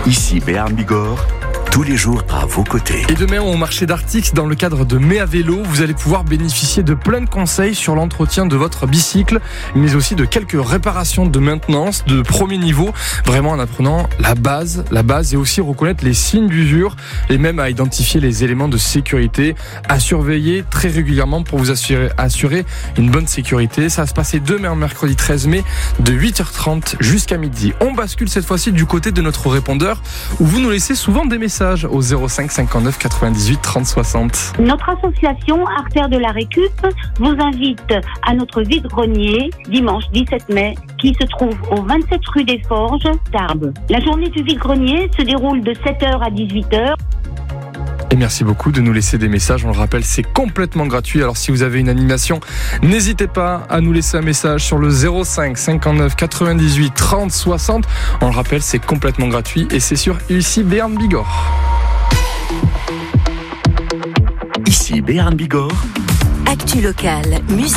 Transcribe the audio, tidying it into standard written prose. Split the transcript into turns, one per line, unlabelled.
Ici Béarn Bigorre, tous les jours à vos côtés.
Et demain au marché d'Artix, dans le cadre de Mai à vélo, vous allez pouvoir bénéficier de plein de conseils sur l'entretien de votre bicycle, mais aussi de quelques réparations de maintenance de premier niveau, vraiment en apprenant la base et aussi reconnaître les signes d'usure et même à identifier les éléments de sécurité à surveiller très régulièrement pour vous assurer une bonne sécurité. Ça va se passer demain, mercredi 13 mai, de 8h30 jusqu'à midi. On bascule cette fois-ci du côté de notre répondeur où vous nous laissez souvent des messages au 05 59 98 30 60.
Notre association Artères de la Récup vous invite à notre vide-grenier dimanche 17 mai qui se trouve au 27 rue des Forges, Tarbes. La journée du vide-grenier se déroule de 7h à 18h.
Et merci beaucoup de nous laisser des messages. On le rappelle, c'est complètement gratuit. Alors si vous avez une animation, n'hésitez pas à nous laisser un message sur le 05 59 98 30 60. On le rappelle, c'est complètement gratuit et c'est sur ici Béarn Bigorre.
Ici Béarn Bigorre.
Actu locale, musique.